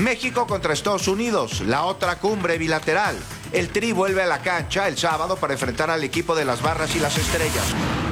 México contra Estados Unidos, la otra cumbre bilateral. El Tri vuelve a la cancha el sábado para enfrentar al equipo de las Barras y las Estrellas.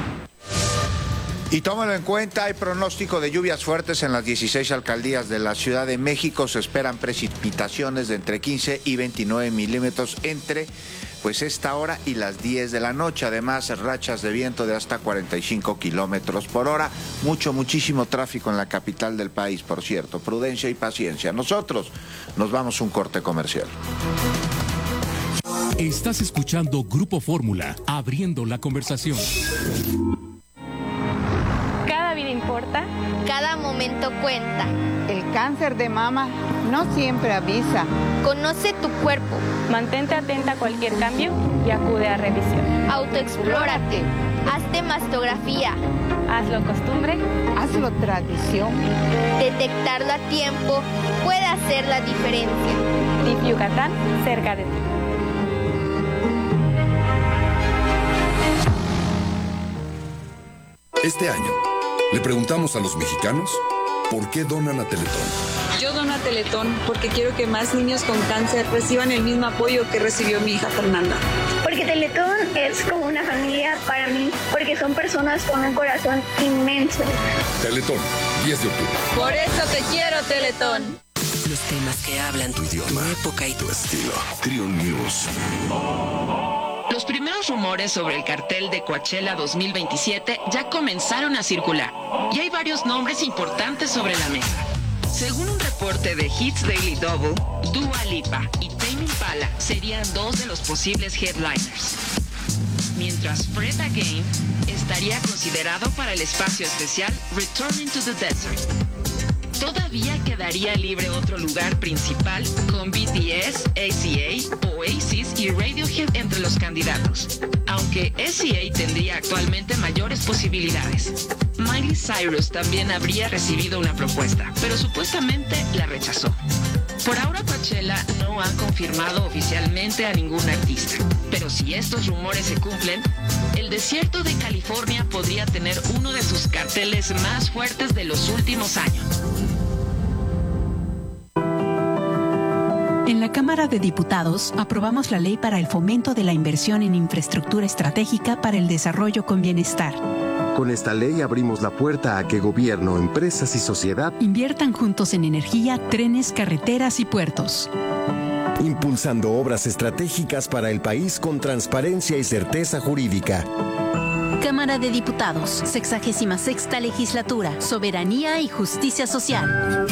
Y tómalo en cuenta, hay pronóstico de lluvias fuertes en las 16 alcaldías de la Ciudad de México. Se esperan precipitaciones de entre 15 y 29 milímetros entre esta hora y las 10 de la noche. Además, rachas de viento de hasta 45 kilómetros por hora. Muchísimo tráfico en la capital del país, por cierto. Prudencia y paciencia. Nosotros nos vamos a un corte comercial. Estás escuchando Grupo Fórmula, abriendo la conversación. Cada vida importa. Cada momento cuenta. El cáncer de mama no siempre avisa. Conoce tu cuerpo. Mantente atenta a cualquier cambio y acude a revisión. Autoexplórate. Hazte mastografía. Hazlo costumbre. Hazlo tradición. Detectarlo a tiempo puede hacer la diferencia. DIF Yucatán, cerca de ti. Este año, le preguntamos a los mexicanos por qué donan a Teletón. Yo dono a Teletón porque quiero que más niños con cáncer reciban el mismo apoyo que recibió mi hija Fernanda. Porque Teletón es como una familia para mí, porque son personas con un corazón inmenso. Teletón, 10 de octubre. Por eso te quiero, Teletón. Los temas que hablan tu idioma, tu época y tu estilo. Trio News. Los primeros rumores sobre el cartel de Coachella 2027 ya comenzaron a circular y hay varios nombres importantes sobre la mesa. Según un reporte de Hits Daily Double, Dua Lipa y Tame Impala serían dos de los posibles headliners. Mientras Fred Again estaría considerado para el espacio especial Returning to the Desert. Todavía quedaría libre otro lugar principal con BTS, ACA, Oasis y Radiohead entre los candidatos, aunque ACA tendría actualmente mayores posibilidades. Miley Cyrus también habría recibido una propuesta, pero supuestamente la rechazó. Por ahora Coachella no ha confirmado oficialmente a ningún artista, pero si estos rumores se cumplen, el desierto de California podría tener uno de sus carteles más fuertes de los últimos años. En la Cámara de Diputados aprobamos la ley para el fomento de la inversión en infraestructura estratégica para el desarrollo con bienestar. Con esta ley abrimos la puerta a que gobierno, empresas y sociedad inviertan juntos en energía, trenes, carreteras y puertos. Impulsando obras estratégicas para el país con transparencia y certeza jurídica. Cámara de Diputados, 66ª Legislatura, Soberanía y Justicia Social.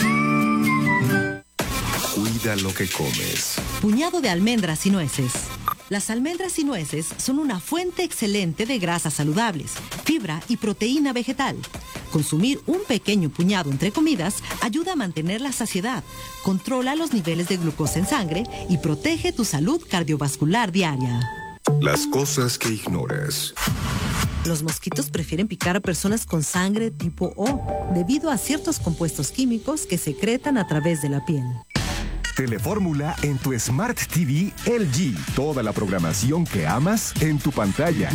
Cuida lo que comes. Puñado de almendras y nueces. Las almendras y nueces son una fuente excelente de grasas saludables, fibra y proteína vegetal. Consumir un pequeño puñado entre comidas ayuda a mantener la saciedad, controla los niveles de glucosa en sangre y protege tu salud cardiovascular diaria. Las cosas que ignoras. Los mosquitos prefieren picar a personas con sangre tipo O, debido a ciertos compuestos químicos que secretan a través de la piel. Telefórmula en tu Smart TV LG. Toda la programación que amas en tu pantalla.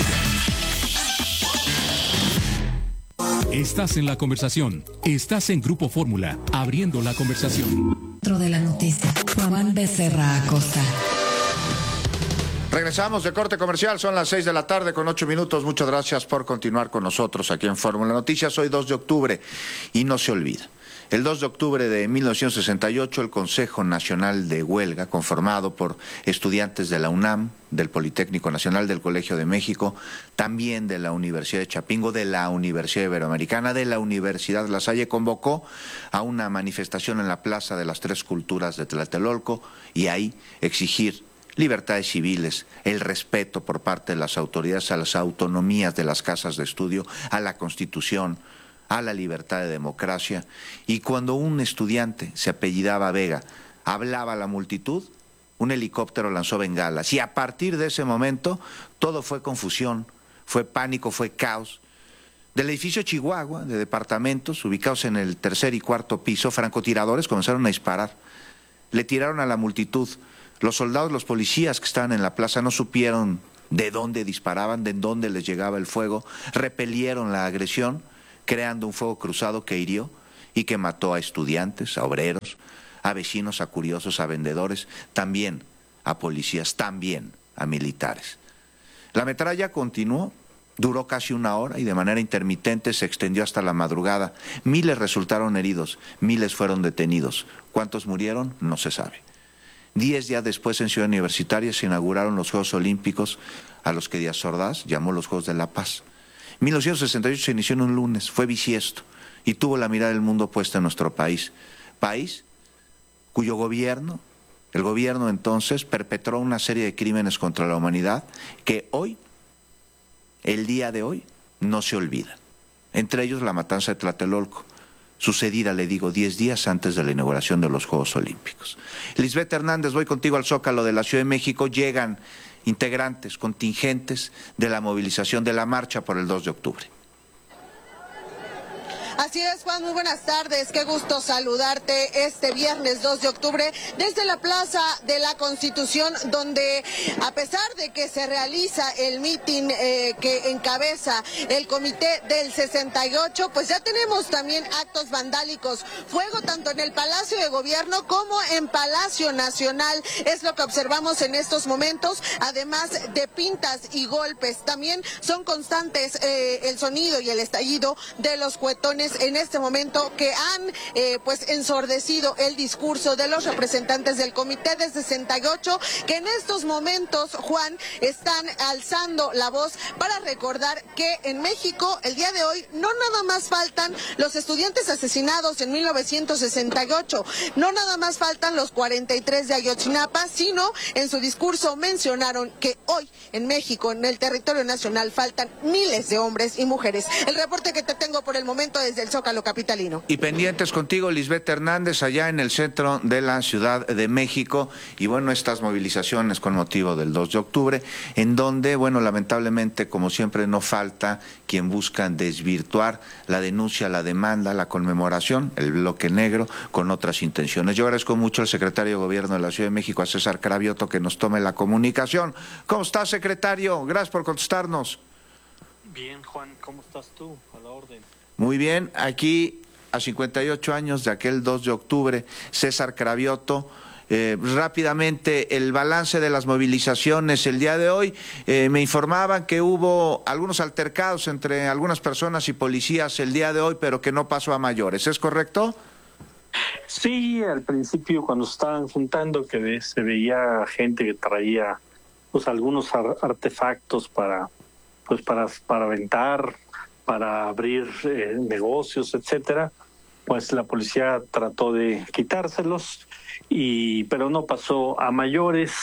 Estás en la conversación. Estás en Grupo Fórmula, abriendo la conversación. Dentro de la noticia, Juan Becerra Acosta. Regresamos de corte comercial, son las 6 de la tarde con 8 minutos. Muchas gracias por continuar con nosotros aquí en Fórmula Noticias. Hoy 2 de octubre y no se olvida. El 2 de octubre de 1968, el Consejo Nacional de Huelga, conformado por estudiantes de la UNAM, del Politécnico Nacional, del Colegio de México, también de la Universidad de Chapingo, de la Universidad Iberoamericana, de la Universidad La Salle, convocó a una manifestación en la Plaza de las Tres Culturas de Tlatelolco y ahí exigir libertades civiles, el respeto por parte de las autoridades a las autonomías de las casas de estudio, a la Constitución, a la libertad de democracia. Y cuando un estudiante se apellidaba Vega hablaba a la multitud, un helicóptero lanzó bengalas y a partir de ese momento todo fue confusión, fue pánico, fue caos. Del edificio Chihuahua, de departamentos ubicados en el 3er y 4º piso, francotiradores comenzaron a disparar, le tiraron a la multitud. Los soldados, los policías que estaban en la plaza no supieron de dónde disparaban, de dónde les llegaba el fuego, repelieron la agresión, creando un fuego cruzado que hirió y que mató a estudiantes, a obreros, a vecinos, a curiosos, a vendedores, también a policías, también a militares. La metralla continuó, duró casi 1 hora y de manera intermitente se extendió hasta la madrugada. Miles resultaron heridos, miles fueron detenidos. ¿Cuántos murieron? No se sabe. 10 días después, en Ciudad Universitaria, se inauguraron los Juegos Olímpicos, a los que Díaz Ordaz llamó los Juegos de la Paz. 1968 se inició en un lunes, fue bisiesto y tuvo la mirada del mundo puesta en nuestro país. País cuyo gobierno, el gobierno entonces, perpetró una serie de crímenes contra la humanidad que hoy, el día de hoy, no se olvida. Entre ellos la matanza de Tlatelolco, sucedida, le digo, 10 días antes de la inauguración de los Juegos Olímpicos. Lisbeth Hernández, voy contigo al Zócalo de la Ciudad de México. Llegan integrantes, contingentes de la movilización de la marcha por el 2 de octubre. Así es, Juan, muy buenas tardes, qué gusto saludarte este viernes 2 de octubre desde la Plaza de la Constitución, donde a pesar de que se realiza el mitin que encabeza el comité del 68, pues ya tenemos también actos vandálicos, fuego tanto en el Palacio de Gobierno como en Palacio Nacional, es lo que observamos en estos momentos, además de pintas y golpes, también son constantes el sonido y el estallido de los cuetones en este momento que han pues ensordecido el discurso de los representantes del Comité de 68, que en estos momentos, Juan, están alzando la voz para recordar que en México el día de hoy no nada más faltan los estudiantes asesinados en 1968, no nada más faltan los 43 de Ayotzinapa, sino en su discurso mencionaron que hoy en México, en el territorio nacional, faltan miles de hombres y mujeres. El reporte que te tengo por el momento desde el Zócalo capitalino. Y pendientes contigo, Lisbeth Hernández, allá en el centro de la Ciudad de México, y bueno, estas movilizaciones con motivo del 2 de octubre, en donde, bueno, lamentablemente, como siempre, no falta quien busca desvirtuar la denuncia, la demanda, la conmemoración, el bloque negro, con otras intenciones. Yo agradezco mucho al secretario de Gobierno de la Ciudad de México, a César Cravioto, que nos tome la comunicación. ¿Cómo está, secretario? Gracias por contestarnos. Bien, Juan, ¿cómo estás tú? A la orden. Muy bien, aquí a 58 años de aquel 2 de octubre, César Cravioto, rápidamente el balance de las movilizaciones el día de hoy. Me informaban que hubo algunos altercados entre algunas personas y policías el día de hoy, pero que no pasó a mayores, ¿es correcto? Sí, al principio cuando estaban juntando que se veía gente que traía pues algunos artefactos para aventar, para abrir negocios, etcétera, pues la policía trató de quitárselos, pero no pasó a mayores.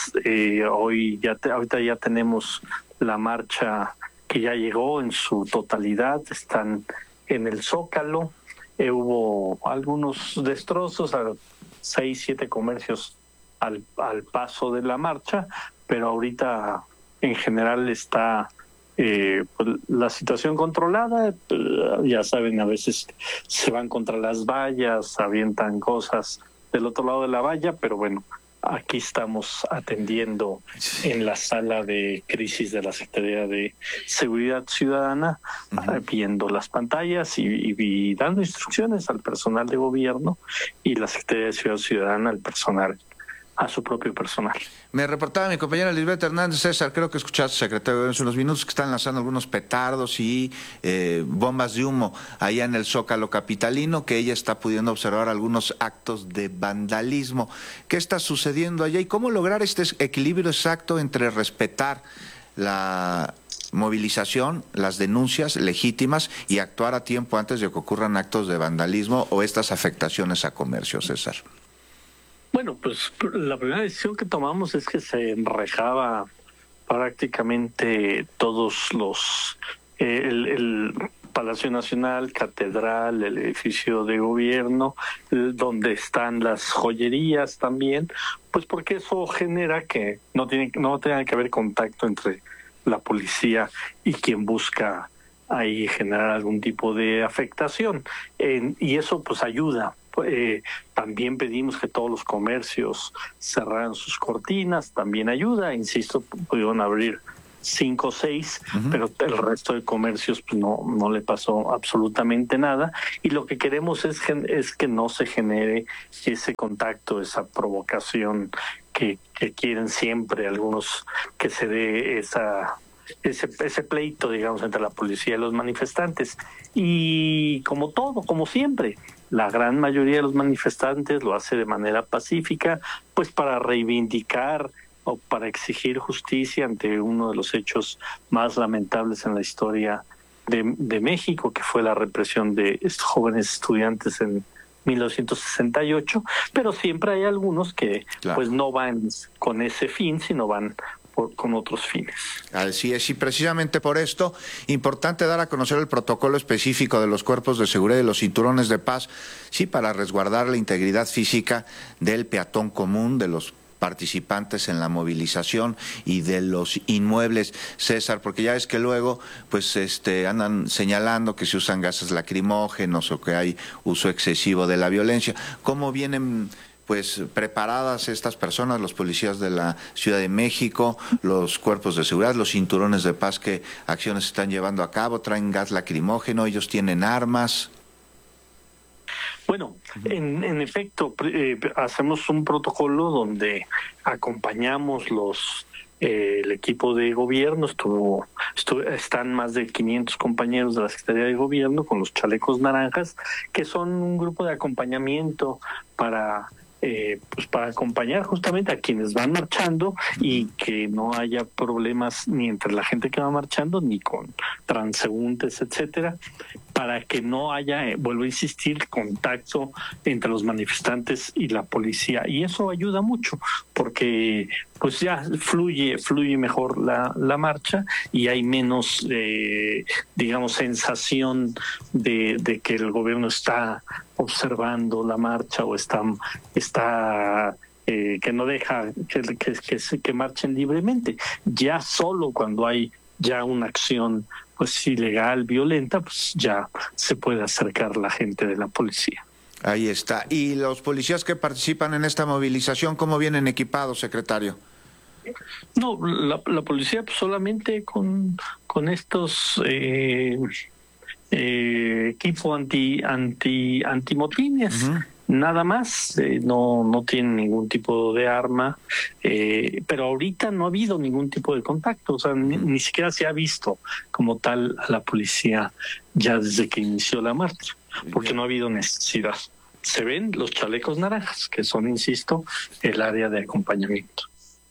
Ahorita ya tenemos la marcha que ya llegó en su totalidad, están en el Zócalo. Hubo algunos destrozos a 6, 7 comercios al paso de la marcha, pero ahorita en general está pues, la situación controlada. Ya saben, a veces se van contra las vallas, avientan cosas del otro lado de la valla, pero bueno, aquí estamos atendiendo en la sala de crisis de la Secretaría de Seguridad Ciudadana, viendo las pantallas y dando instrucciones al personal de gobierno y la Secretaría de Seguridad Ciudadana al personal, a su propio personal. Me reportaba mi compañera Lisbeth Hernández. César, creo que escuchaste, secretario, en unos minutos que están lanzando algunos petardos y bombas de humo allá en el Zócalo capitalino, que ella está pudiendo observar algunos actos de vandalismo. ¿Qué está sucediendo allá y cómo lograr este equilibrio exacto entre respetar la movilización, las denuncias legítimas y actuar a tiempo antes de que ocurran actos de vandalismo o estas afectaciones a comercio, César? Bueno, pues la primera decisión que tomamos es que se enrejaba prácticamente todos el Palacio Nacional, Catedral, el edificio de gobierno, donde están las joyerías también, pues porque eso genera que no tenga que haber contacto entre la policía y quien busca ahí generar algún tipo de afectación, y eso pues ayuda. También pedimos que todos los comercios cerraran sus cortinas, también ayuda, insisto, pudieron abrir 5 o 6, pero el resto de comercios pues no le pasó absolutamente nada, y lo que queremos es que no se genere ese contacto, esa provocación que quieren siempre algunos, que se dé ese pleito, digamos, entre la policía y los manifestantes. Y como siempre, la gran mayoría de los manifestantes lo hace de manera pacífica, pues para reivindicar o para exigir justicia ante uno de los hechos más lamentables en la historia de México, que fue la represión de estos jóvenes estudiantes en 1968, pero siempre hay algunos que pues no van con ese fin, sino van con otros fines. Así es, y precisamente por esto, importante dar a conocer el protocolo específico de los cuerpos de seguridad y los cinturones de paz, sí, para resguardar la integridad física del peatón común, de los participantes en la movilización y de los inmuebles, César, porque ya es que luego pues andan señalando que se usan gases lacrimógenos o que hay uso excesivo de la violencia. ¿Cómo vienen pues preparadas estas personas, los policías de la Ciudad de México, los cuerpos de seguridad, los cinturones de paz, qué acciones están llevando a cabo? ¿Traen gas lacrimógeno? ¿Ellos tienen armas? Bueno, en efecto, hacemos un protocolo donde acompañamos el equipo de gobierno. Están más de 500 compañeros de la Secretaría de Gobierno con los chalecos naranjas, que son un grupo de acompañamiento para acompañar justamente a quienes van marchando y que no haya problemas ni entre la gente que va marchando ni con transeúntes, etcétera, para que no haya, vuelvo a insistir, contacto entre los manifestantes y la policía. Y eso ayuda mucho porque pues ya fluye mejor la marcha y hay menos, digamos, sensación de que el gobierno está observando la marcha o está que no deja que marchen libremente. Ya solo cuando hay ya una acción pues ilegal, violenta, pues ya se puede acercar la gente de la policía. Ahí está. ¿Y los policías que participan en esta movilización, cómo vienen equipados, secretario? No, la policía pues solamente con estos equipo antimotines. Nada más, no tienen ningún tipo de arma, pero ahorita no ha habido ningún tipo de contacto, o sea, ni siquiera se ha visto como tal a la policía ya desde que inició la marcha, porque no ha habido necesidad. Se ven los chalecos naranjas, que son, insisto, el área de acompañamiento.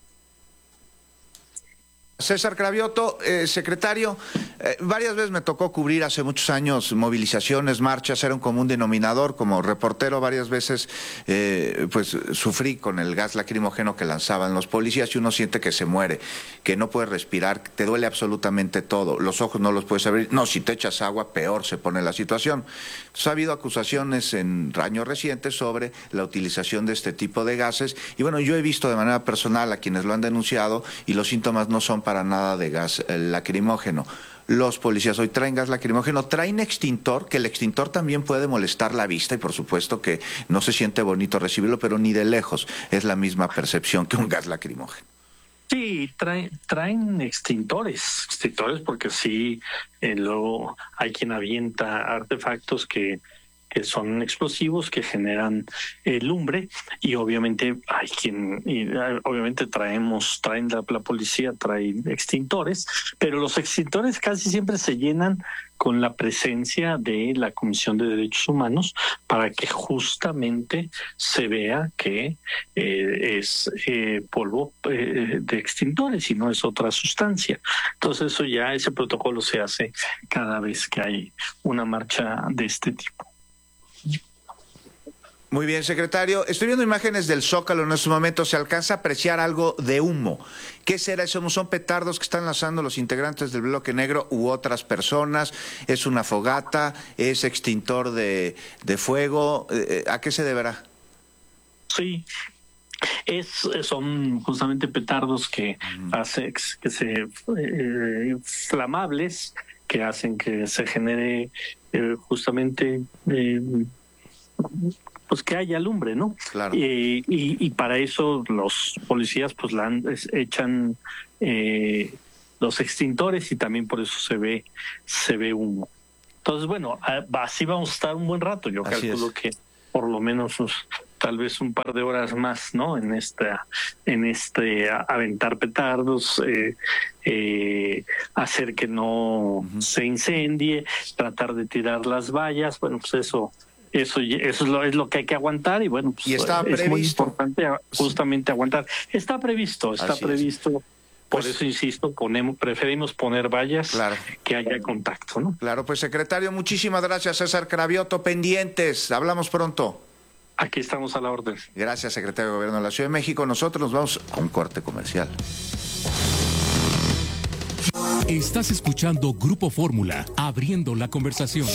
César Cravioto, secretario, varias veces me tocó cubrir hace muchos años movilizaciones, marchas, era un común denominador. Como reportero varias veces pues sufrí con el gas lacrimógeno que lanzaban los policías y uno siente que se muere, que no puede respirar, te duele absolutamente todo, los ojos no los puedes abrir, no, si te echas agua peor se pone la situación. Entonces, ha habido acusaciones en años recientes sobre la utilización de este tipo de gases y bueno, yo he visto de manera personal a quienes lo han denunciado y los síntomas no son para nada de gas lacrimógeno. Los policías hoy traen gas lacrimógeno, traen extintor, que el extintor también puede molestar la vista y por supuesto que no se siente bonito recibirlo, pero ni de lejos es la misma percepción que un gas lacrimógeno. Sí, traen extintores porque sí, luego hay quien avienta artefactos que son explosivos, que generan lumbre y obviamente hay obviamente la policía trae extintores, pero los extintores casi siempre se llenan con la presencia de la Comisión de Derechos Humanos para que justamente se vea que es polvo de extintores y no es otra sustancia. Entonces ese protocolo se hace cada vez que hay una marcha de este tipo. Muy bien, secretario. Estoy viendo imágenes del Zócalo en estos momentos. ¿Se alcanza a apreciar algo de humo? ¿Qué será eso? ¿Son petardos que están lanzando los integrantes del Bloque Negro u otras personas? ¿Es una fogata? ¿Es extintor de fuego? ¿A qué se deberá? Sí. Son justamente petardos que flamables, que hacen que se genere justamente pues que haya lumbre, ¿no? Claro. Y para eso los policías pues echan los extintores y también por eso se ve humo. Entonces, bueno, así vamos a estar un buen rato. Yo calculo que por lo menos tal vez un par de horas más, ¿no? En aventar petardos, hacer que no se incendie, tratar de tirar las vallas. Bueno, pues eso es lo que hay que aguantar y bueno, pues y está es previsto. Muy importante justamente aguantar. Está previsto. Por eso, insisto, preferimos poner vallas que haya contacto, ¿no? Claro, pues secretario, muchísimas gracias. César Cravioto, pendientes. Hablamos pronto. Aquí estamos a la orden. Gracias, secretario de Gobierno de la Ciudad de México. Nosotros nos vamos a un corte comercial. Estás escuchando Grupo Fórmula, abriendo la conversación.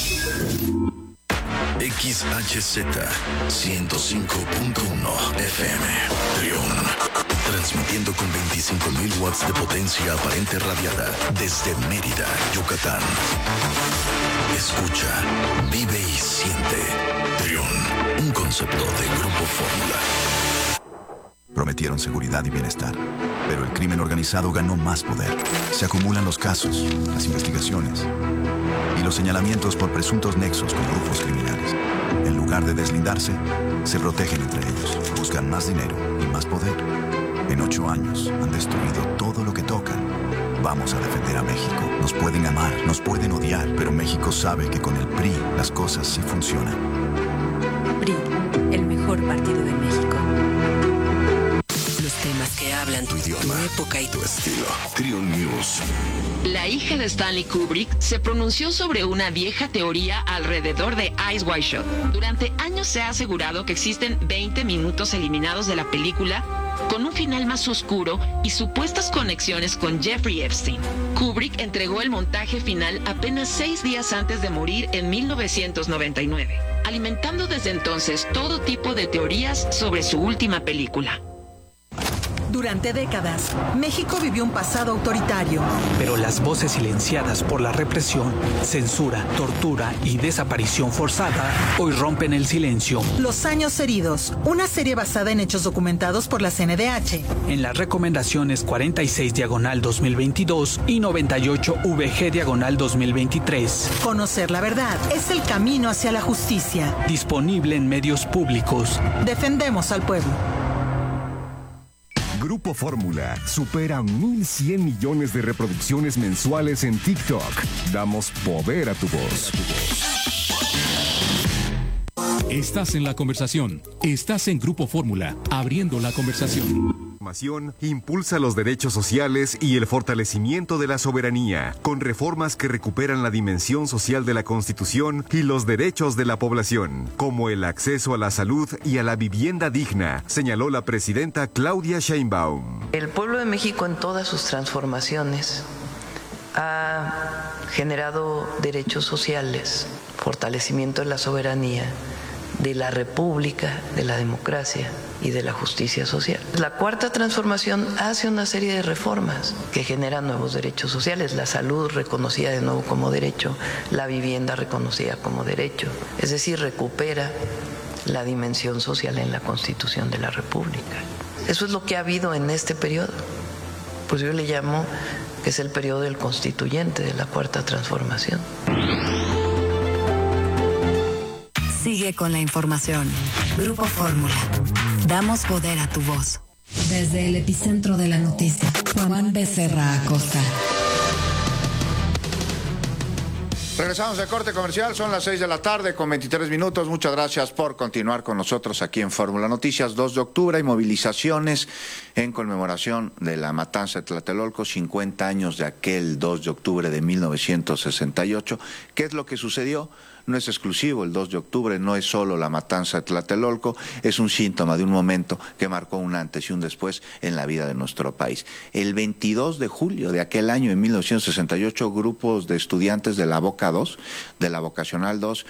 XHZ 105.1 FM Trión, transmitiendo con 25.000 watts de potencia aparente radiada desde Mérida, Yucatán. Escucha, vive y siente. Trión, un concepto de Grupo Fórmula. Prometieron seguridad y bienestar, pero el crimen organizado ganó más poder. Se acumulan los casos, las investigaciones y los señalamientos por presuntos nexos con grupos criminales. En lugar de deslindarse, se protegen entre ellos, buscan más dinero y más poder. En 8 años han destruido todo lo que tocan. Vamos a defender a México. Nos pueden amar, nos pueden odiar, pero México sabe que con el PRI las cosas sí funcionan. PRI, el mejor partido de México. Los temas que hablan tu idioma, tu época y tu estilo. Trión News. La hija de Stanley Kubrick se pronunció sobre una vieja teoría alrededor de Eyes Wide Shut. Durante años se ha asegurado que existen 20 minutos eliminados de la película con un final más oscuro y supuestas conexiones con Jeffrey Epstein. Kubrick entregó el montaje final apenas 6 días antes de morir en 1999, alimentando desde entonces todo tipo de teorías sobre su última película. Durante décadas, México vivió un pasado autoritario. Pero las voces silenciadas por la represión, censura, tortura y desaparición forzada hoy rompen el silencio. Los años heridos, una serie basada en hechos documentados por la CNDH. En las recomendaciones 46/2022 y 98/VG/2023. Conocer la verdad es el camino hacia la justicia. Disponible en medios públicos. Defendemos al pueblo. Grupo Fórmula supera 1.100 millones de reproducciones mensuales en TikTok. Damos poder a tu voz. Estás en la conversación. Estás en Grupo Fórmula, abriendo la conversación. Impulsa los derechos sociales y el fortalecimiento de la soberanía, con reformas que recuperan la dimensión social de la Constitución y los derechos de la población, como el acceso a la salud y a la vivienda digna, señaló la presidenta Claudia Sheinbaum. El pueblo de México en todas sus transformaciones ha generado derechos sociales, fortalecimiento de la soberanía, de la república, de la democracia y de la justicia social. La cuarta transformación hace una serie de reformas que generan nuevos derechos sociales, la salud reconocida de nuevo como derecho, la vivienda reconocida como derecho, es decir, recupera la dimensión social en la Constitución de la República. Eso es lo que ha habido en este periodo. Pues yo le llamo que es el periodo del constituyente de la cuarta transformación. Sigue con la información. Grupo Fórmula. Damos poder a tu voz. Desde el epicentro de la noticia, Juan Becerra Acosta. Regresamos de corte comercial, son las 6 de la tarde con 23 minutos. Muchas gracias por continuar con nosotros aquí en Fórmula Noticias. 2 de octubre hay movilizaciones en conmemoración de la matanza de Tlatelolco, 50 años de aquel 2 de octubre de 1968. ¿Qué es lo que sucedió? No es exclusivo el 2 de octubre, no es solo la matanza de Tlatelolco, es un síntoma de un momento que marcó un antes y un después en la vida de nuestro país. El 22 de julio de aquel año, en 1968, grupos de estudiantes de la Boca 2, de la Vocacional 2,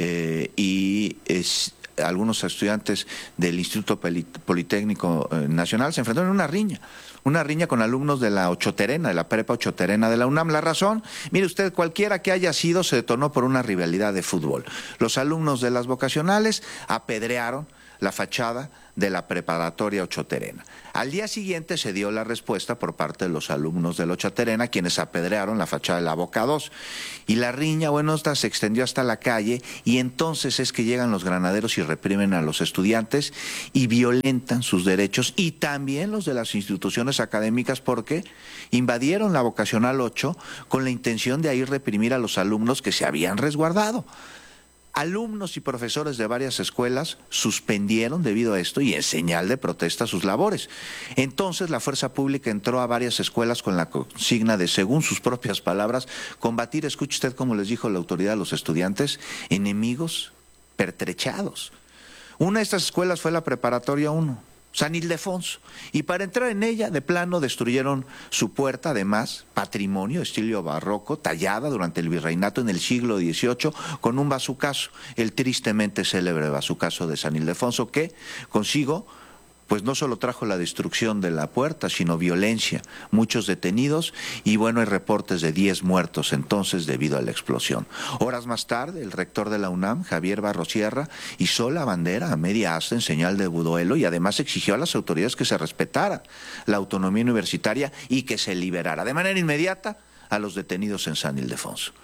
algunos estudiantes del Instituto Politécnico Nacional se enfrentaron en una riña con alumnos de la Ochoterena, de la Prepa Ochoterena de la UNAM. La razón, mire usted, cualquiera que haya sido, se detonó por una rivalidad de fútbol. Los alumnos de las vocacionales apedrearon la fachada de la preparatoria Ocho Terena. Al día siguiente se dio la respuesta por parte de los alumnos del Ocho Terena, quienes apedrearon la fachada de la Boca 2. Y la riña, bueno, esta se extendió hasta la calle, y entonces es que llegan los granaderos y reprimen a los estudiantes y violentan sus derechos y también los de las instituciones académicas, porque invadieron la Vocacional 8 con la intención de ahí reprimir a los alumnos que se habían resguardado. Alumnos y profesores de varias escuelas suspendieron debido a esto y en señal de protesta sus labores. Entonces la fuerza pública entró a varias escuelas con la consigna de, según sus propias palabras, combatir, escuche usted como les dijo la autoridad a los estudiantes, enemigos pertrechados. Una de estas escuelas fue la Preparatoria 1. San Ildefonso, y para entrar en ella de plano destruyeron su puerta, además patrimonio estilo barroco, tallada durante el virreinato en el siglo XVIII con un bazucazo, el tristemente célebre bazucazo de San Ildefonso, que consigo pues no solo trajo la destrucción de la puerta, sino violencia, muchos detenidos y bueno, hay reportes de 10 muertos entonces debido a la explosión. Horas más tarde, el rector de la UNAM, Javier Barrosierra, izó la bandera a media asta en señal de duelo y además exigió a las autoridades que se respetara la autonomía universitaria y que se liberara de manera inmediata a los detenidos en San Ildefonso.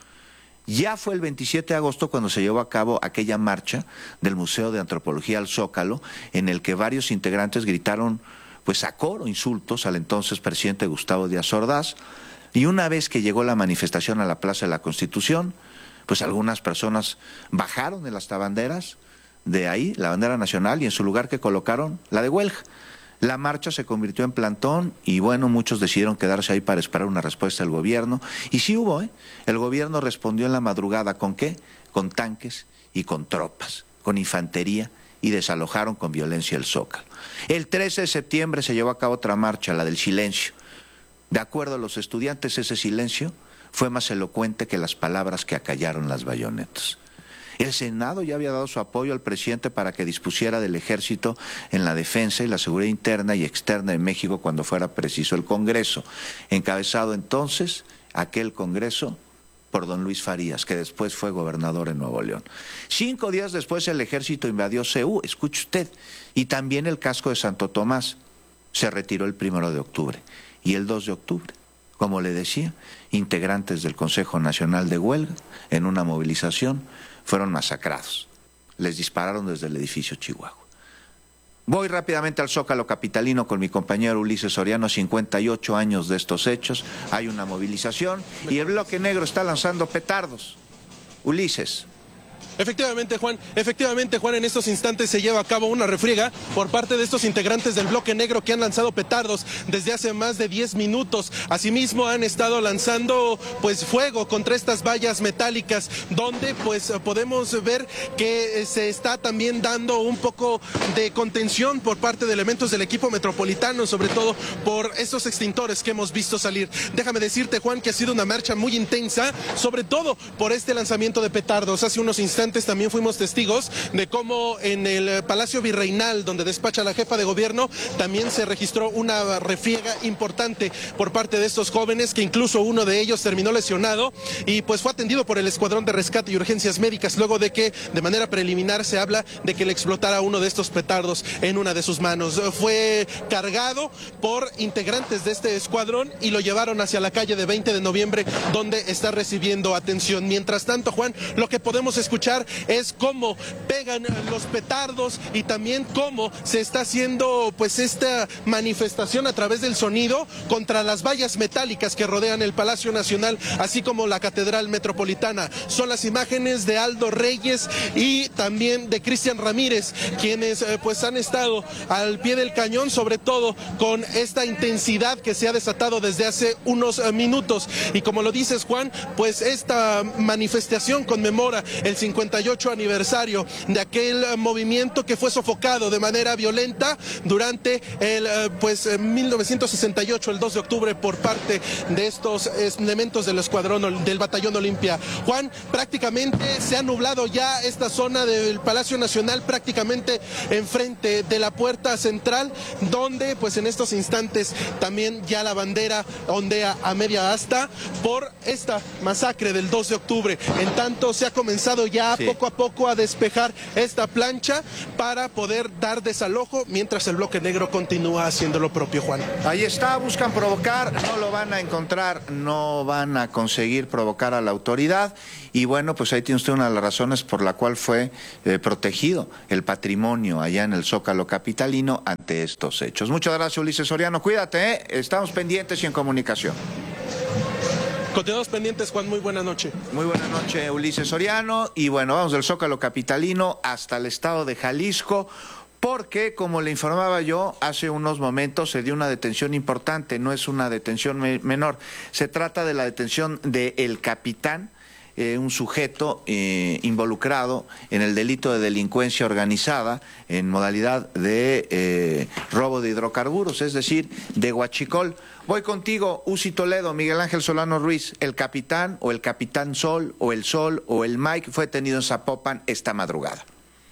Ya fue el 27 de agosto cuando se llevó a cabo aquella marcha del Museo de Antropología al Zócalo, en el que varios integrantes gritaron pues a coro insultos al entonces presidente Gustavo Díaz Ordaz, y una vez que llegó la manifestación a la Plaza de la Constitución, pues algunas personas bajaron de las banderas, de ahí la bandera nacional, y en su lugar que colocaron la de huelga. La marcha se convirtió en plantón y bueno, muchos decidieron quedarse ahí para esperar una respuesta del gobierno. Y sí hubo, el gobierno respondió en la madrugada, ¿con qué? Con tanques y con tropas, con infantería, y desalojaron con violencia el Zócalo. El 13 de septiembre se llevó a cabo otra marcha, la del silencio. De acuerdo a los estudiantes, ese silencio fue más elocuente que las palabras que acallaron las bayonetas. El Senado ya había dado su apoyo al presidente para que dispusiera del ejército en la defensa y la seguridad interna y externa de México cuando fuera preciso. El Congreso, encabezado entonces, aquel Congreso, por don Luis Farías, que después fue gobernador en Nuevo León. 5 días después el ejército invadió CEU, escuche usted, y también el casco de Santo Tomás. Se retiró el 1 de octubre y el 2 de octubre. Como le decía, integrantes del Consejo Nacional de Huelga, en una movilización, fueron masacrados. Les dispararon desde el edificio Chihuahua. Voy rápidamente al Zócalo capitalino con mi compañero Ulises Soriano, 58 años de estos hechos. Hay una movilización y el Bloque Negro está lanzando petardos. Ulises. Efectivamente, Juan, en estos instantes se lleva a cabo una refriega por parte de estos integrantes del Bloque Negro que han lanzado petardos desde hace más de 10 minutos. Asimismo, han estado lanzando pues fuego contra estas vallas metálicas, donde pues podemos ver que se está también dando un poco de contención por parte de elementos del equipo metropolitano, sobre todo por estos extintores que hemos visto salir. Déjame decirte, Juan, que ha sido una marcha muy intensa, sobre todo por este lanzamiento de petardos. Hace unos instantes también fuimos testigos de cómo en el Palacio Virreinal, donde despacha la jefa de gobierno, también se registró una refriega importante por parte de estos jóvenes, que incluso uno de ellos terminó lesionado y pues fue atendido por el Escuadrón de Rescate y Urgencias Médicas, luego de que de manera preliminar se habla de que le explotara uno de estos petardos en una de sus manos. Fue cargado por integrantes de este escuadrón y lo llevaron hacia la calle de 20 de noviembre, donde está recibiendo atención. Mientras tanto, Juan, lo que podemos escuchar es cómo pegan los petardos y también cómo se está haciendo pues esta manifestación a través del sonido contra las vallas metálicas que rodean el Palacio Nacional, así como la Catedral Metropolitana. Son las imágenes de Aldo Reyes y también de Cristian Ramírez, quienes pues han estado al pie del cañón, sobre todo con esta intensidad que se ha desatado desde hace unos minutos. Y como lo dices, Juan, pues esta manifestación conmemora el 58 aniversario de aquel movimiento que fue sofocado de manera violenta durante el 1968, el 2 de octubre, por parte de estos elementos del escuadrón del Batallón Olimpia. Juan, prácticamente se ha nublado ya esta zona del Palacio Nacional, prácticamente enfrente de la puerta central, donde pues en estos instantes también ya la bandera ondea a media asta por esta masacre del 2 de octubre. En tanto, se ha comenzado ya a sí, poco a poco a despejar esta plancha para poder dar desalojo mientras el bloque negro continúa haciendo lo propio, Juan. Ahí está, buscan provocar, no lo van a encontrar, no van a conseguir provocar a la autoridad. Y bueno, pues ahí tiene usted una de las razones por la cual fue protegido el patrimonio allá en el Zócalo capitalino ante estos hechos. Muchas gracias, Ulises Soriano. Cuídate, ¿eh? Estamos pendientes y en comunicación. Continuamos pendientes, Juan. Muy buena noche. Muy buena noche, Ulises Soriano. Y bueno, vamos del Zócalo capitalino hasta el estado de Jalisco, porque, como le informaba yo, hace unos momentos se dio una detención importante, no es una detención menor. Se trata de la detención del capitán, un sujeto involucrado en el delito de delincuencia organizada en modalidad de robo de hidrocarburos, es decir, de huachicol. Voy contigo, Uzi Toledo. Miguel Ángel Solano Ruiz, el capitán o el capitán Sol o el Mike fue detenido en Zapopan esta madrugada.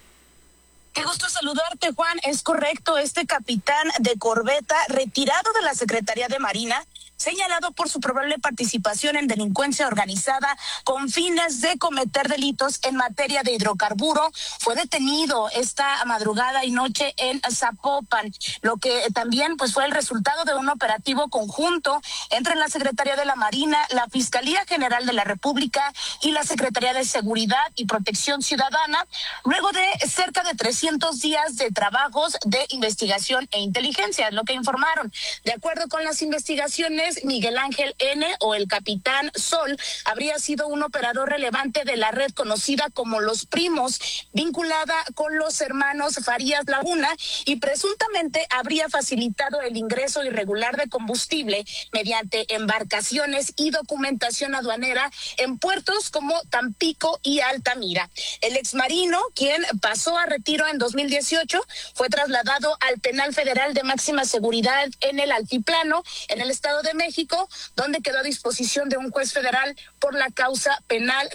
Qué gusto saludarte, Juan. Es correcto, este capitán de corbeta retirado de la Secretaría de Marina, señalado por su probable participación en delincuencia organizada con fines de cometer delitos en materia de hidrocarburo, fue detenido esta madrugada y noche en Zapopan, lo que también pues fue el resultado de un operativo conjunto entre la Secretaría de la Marina, la Fiscalía General de la República y la Secretaría de Seguridad y Protección Ciudadana, luego de cerca de 300 días de trabajos de investigación e inteligencia, lo que informaron. De acuerdo con las investigaciones, Miguel Ángel N. o el capitán Sol habría sido un operador relevante de la red conocida como Los Primos, vinculada con los hermanos Farías Laguna, y presuntamente habría facilitado el ingreso irregular de combustible mediante embarcaciones y documentación aduanera en puertos como Tampico y Altamira. El exmarino, quien pasó a retiro en 2018, fue trasladado al Penal Federal de Máxima Seguridad en el Altiplano, en el Estado de México, donde quedó a disposición de un juez federal por la causa penal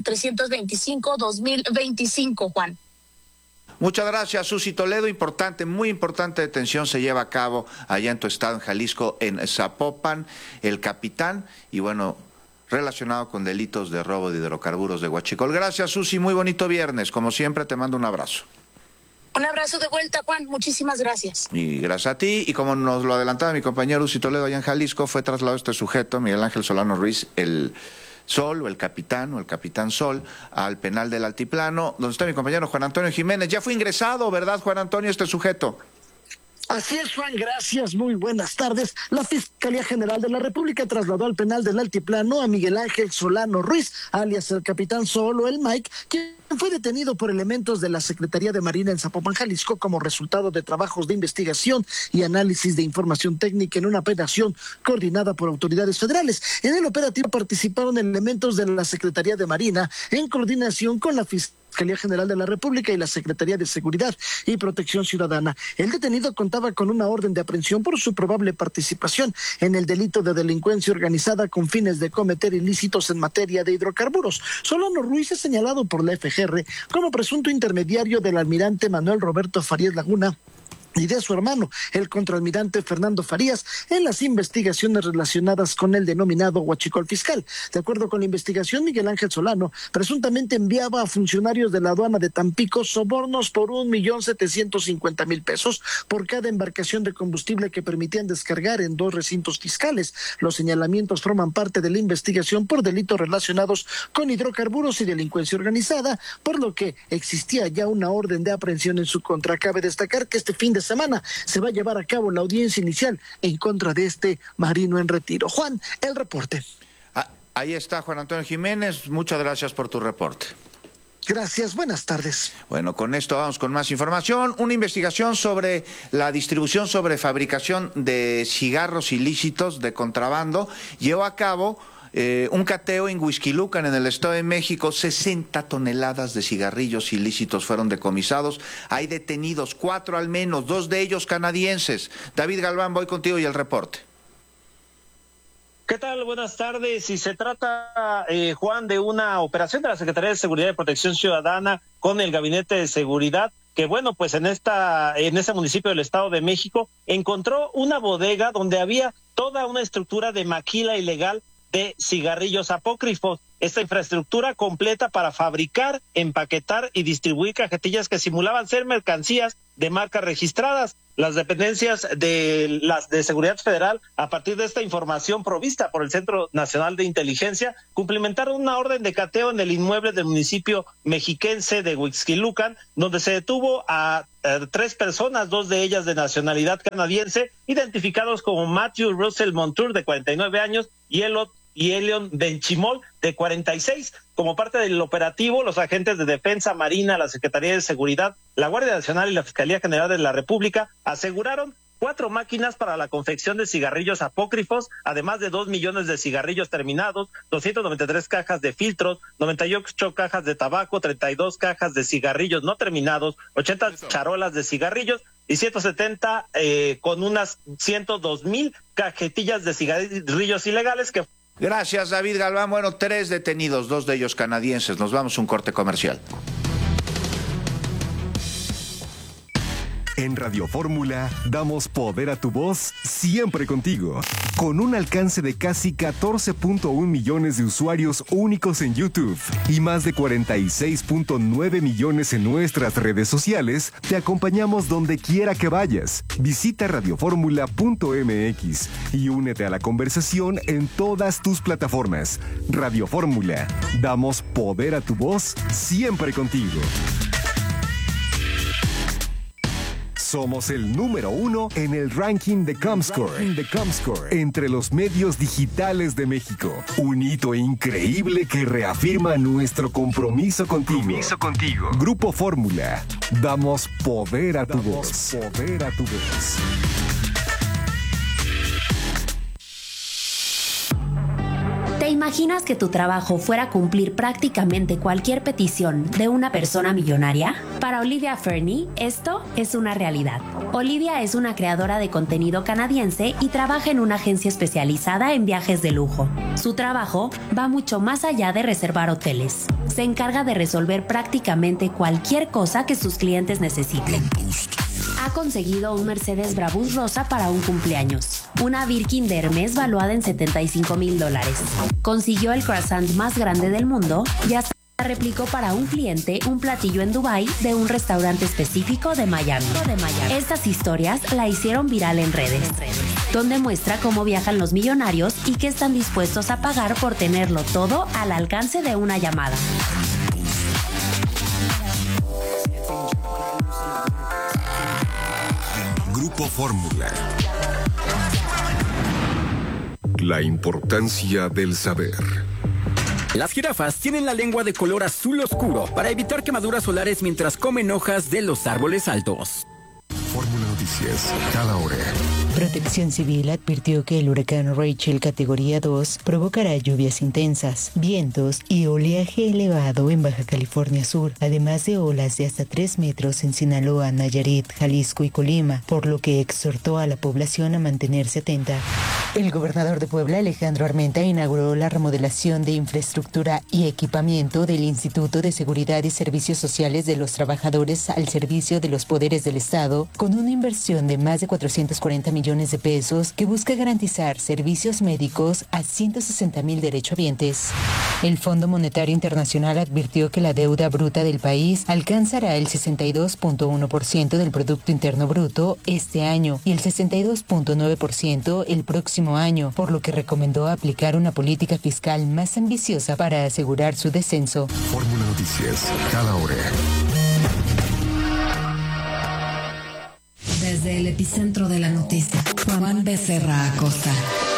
325-2025, Juan. Muchas gracias, Susi Toledo. Importante, muy importante detención se lleva a cabo allá en tu estado, en Jalisco, en Zapopan, el capitán, y bueno, relacionado con delitos de robo de hidrocarburos de huachicol. Gracias, Susi, muy bonito viernes. Como siempre, te mando un abrazo. Un abrazo de vuelta, Juan. Muchísimas gracias. Y gracias a ti. Y como nos lo adelantaba mi compañero Uzi Toledo allá en Jalisco, fue trasladado este sujeto, Miguel Ángel Solano Ruiz, el Sol o el capitán Sol, al penal del Altiplano, donde está mi compañero Juan Antonio Jiménez. Ya fue ingresado, ¿verdad, Juan Antonio, este sujeto? Así es, Juan, gracias, muy buenas tardes. La Fiscalía General de la República trasladó al penal del Altiplano a Miguel Ángel Solano Ruiz, alias el capitán Sol o el Mike, quien fue detenido por elementos de la Secretaría de Marina en Zapopan, Jalisco, como resultado de trabajos de investigación y análisis de información técnica en una operación coordinada por autoridades federales. En el operativo participaron elementos de la Secretaría de Marina en coordinación con la Fiscalía General de la República y la Secretaría de Seguridad y Protección Ciudadana. El detenido contaba con una orden de aprehensión por su probable participación en el delito de delincuencia organizada con fines de cometer ilícitos en materia de hidrocarburos. Solano Ruiz es señalado por la FGR como presunto intermediario del almirante Manuel Roberto Farías Laguna y de su hermano, el contraalmirante Fernando Farías, en las investigaciones relacionadas con el denominado huachicol fiscal. De acuerdo con la investigación, Miguel Ángel Solano presuntamente enviaba a funcionarios de la aduana de Tampico sobornos por 1.750.000 pesos por cada embarcación de combustible que permitían descargar en 2 recintos fiscales. Los señalamientos forman parte de la investigación por delitos relacionados con hidrocarburos y delincuencia organizada, por lo que existía ya una orden de aprehensión en su contra. Cabe destacar que este fin de semana se va a llevar a cabo la audiencia inicial en contra de este marino en retiro. Juan, el reporte. Ahí está Juan Antonio Jiménez, muchas gracias por tu reporte. Gracias, buenas tardes. Bueno, con esto vamos con más información. Una investigación sobre la distribución, sobre fabricación de cigarros ilícitos de contrabando llevó a cabo un cateo en Huixquilucan, en el Estado de México. 60 toneladas de cigarrillos ilícitos fueron decomisados. Hay detenidos 4 al menos, 2 de ellos canadienses. David Galván, voy contigo y el reporte. ¿Qué tal? Buenas tardes. Y se trata, Juan, de una operación de la Secretaría de Seguridad y Protección Ciudadana con el Gabinete de Seguridad, que bueno, pues en ese municipio del Estado de México encontró una bodega donde había toda una estructura de maquila ilegal de cigarrillos apócrifos. esta infraestructura completa para fabricar, empaquetar y distribuir cajetillas que simulaban ser mercancías de marcas registradas. Las dependencias de Seguridad Federal, a partir de esta información provista por el Centro Nacional de Inteligencia, cumplimentaron una orden de cateo en el inmueble del municipio mexiquense de Huixquilucan, donde se detuvo a 3 personas, 2 de ellas de nacionalidad canadiense, identificados como Matthew Russell Montour, de 49 años, y Elion Benchimol, de 46. Como parte del operativo, los agentes de Defensa, Marina, la Secretaría de Seguridad, la Guardia Nacional y la Fiscalía General de la República aseguraron 4 máquinas para la confección de cigarrillos apócrifos, además de 2 millones de cigarrillos terminados, 293 cajas de filtros, 98 cajas de tabaco, 32 cajas de cigarrillos no terminados, 80 charolas de cigarrillos y 170 con unas 102,000 cajetillas de cigarrillos ilegales que... Gracias, David Galván. Bueno, 3 detenidos, 2 de ellos canadienses. Nos vamos a un corte comercial. En Radio Fórmula damos poder a tu voz siempre contigo. Con un alcance de casi 14.1 millones de usuarios únicos en YouTube y más de 46.9 millones en nuestras redes sociales, te acompañamos donde quiera que vayas. Visita radioformula.mx y únete a la conversación en todas tus plataformas. Radio Fórmula, damos poder a tu voz siempre contigo. Somos el número 1 en el ranking de Comscore entre los medios digitales de México. Un hito increíble que reafirma nuestro compromiso contigo. Grupo Fórmula. Damos poder a tu voz. Poder a tu voz. ¿Te imaginas que tu trabajo fuera cumplir prácticamente cualquier petición de una persona millonaria? Para Olivia Fernie, esto es una realidad. Olivia es una creadora de contenido canadiense y trabaja en una agencia especializada en viajes de lujo. Su trabajo va mucho más allá de reservar hoteles. Se encarga de resolver prácticamente cualquier cosa que sus clientes necesiten. Ha conseguido un Mercedes Brabus rosa para un cumpleaños, una Birkin de Hermes valuada en $75,000. Consiguió el croissant más grande del mundo y hasta replicó para un cliente un platillo en Dubái de un restaurante específico de Miami. Estas historias la hicieron viral en redes, donde muestra cómo viajan los millonarios y qué están dispuestos a pagar por tenerlo todo al alcance de una llamada. Grupo Fórmula. La importancia del saber. Las jirafas tienen la lengua de color azul oscuro para evitar quemaduras solares mientras comen hojas de los árboles altos. Fórmula Noticias, cada hora. Protección Civil advirtió que el huracán Rachel categoría 2 provocará lluvias intensas, vientos y oleaje elevado en Baja California Sur, además de olas de hasta 3 metros en Sinaloa, Nayarit, Jalisco y Colima, por lo que exhortó a la población a mantenerse atenta. El gobernador de Puebla, Alejandro Armenta, inauguró la remodelación de infraestructura y equipamiento del Instituto de Seguridad y Servicios Sociales de los Trabajadores al servicio de los poderes del Estado, con una inversión de más de 440 millones de pesos que busca garantizar servicios médicos a 160,000 derechohabientes. El Fondo Monetario Internacional advirtió que la deuda bruta del país alcanzará el 62.1% del Producto Interno Bruto este año y el 62.9% el próximo año, por lo que recomendó aplicar una política fiscal más ambiciosa para asegurar su descenso. Fórmula Noticias, cada hora. Desde el epicentro de la noticia, Juan Becerra Acosta.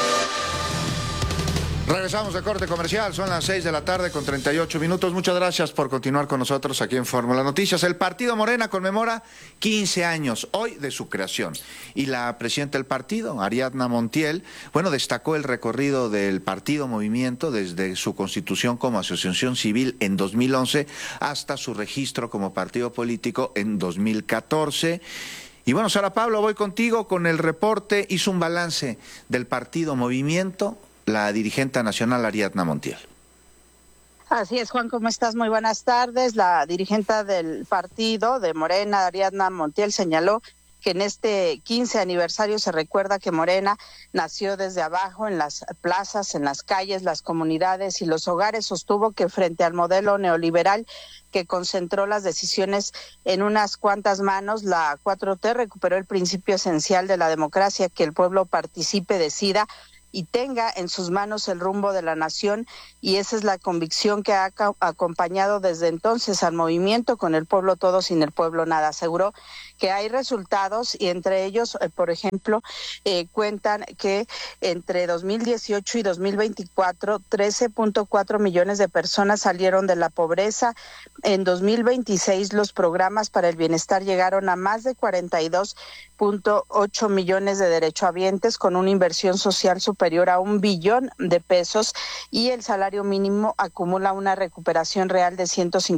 Regresamos de corte comercial, son las 6 de la tarde con 38 minutos. Muchas gracias por continuar con nosotros aquí en Fórmula Noticias. El partido Morena conmemora 15 años hoy de su creación. Y la presidenta del partido, Ariadna Montiel, destacó el recorrido del partido Movimiento desde su constitución como asociación civil en 2011 hasta su registro como partido político en 2014. Y Sara Pablo, voy contigo con el reporte. Hizo un balance del partido Movimiento la dirigente nacional Ariadna Montiel. Así es, Juan, ¿cómo estás? Muy buenas tardes. La dirigente del partido de Morena, Ariadna Montiel, señaló que en este 15 aniversario se recuerda que Morena nació desde abajo, en las plazas, en las calles, las comunidades y los hogares. Sostuvo que frente al modelo neoliberal que concentró las decisiones en unas cuantas manos, la 4T recuperó el principio esencial de la democracia, que el pueblo participe, decida y tenga en sus manos el rumbo de la nación, y esa es la convicción que ha acompañado desde entonces al movimiento. Con el pueblo todo, sin el pueblo nada. Aseguró que hay resultados y entre ellos, por ejemplo, cuentan que entre 2018 y 2024, 13.4 millones de personas salieron de la pobreza. En 2026 los programas para el bienestar llegaron a más de 42.8 millones de derechohabientes, con una inversión social superior a $1 billón, y el salario mínimo acumula una recuperación real de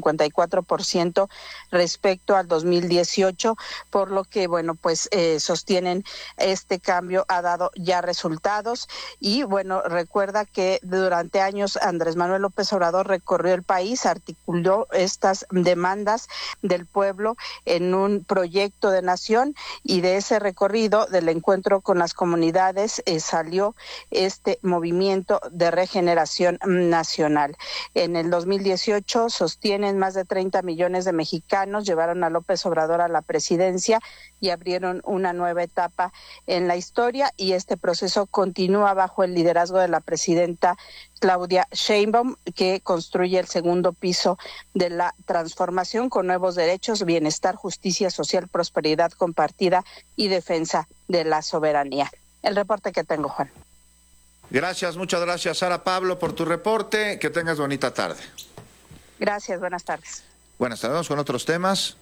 154% respecto al 2018, por lo que, bueno, pues sostienen este cambio ha dado ya resultados. Y bueno, recuerda que durante años Andrés Manuel López Obrador recorrió el país, articuló estas demandas del pueblo en un proyecto de nación, y de ese recorrido, del encuentro con las comunidades, salió este movimiento de regeneración nacional. En el 2018 sostienen más de 30 millones de mexicanos llevaron a López Obrador a la presidencia y abrieron una nueva etapa en la historia, y este proceso continúa bajo el liderazgo de la presidenta Claudia Sheinbaum, que construye el segundo piso de la transformación con nuevos derechos, bienestar, justicia social, prosperidad compartida y defensa de la soberanía. El reporte que tengo, Juan. Gracias, muchas gracias, Sara Pablo, por tu reporte. Que tengas bonita tarde. Gracias, buenas tardes. Buenas tardes, vamos con otros temas.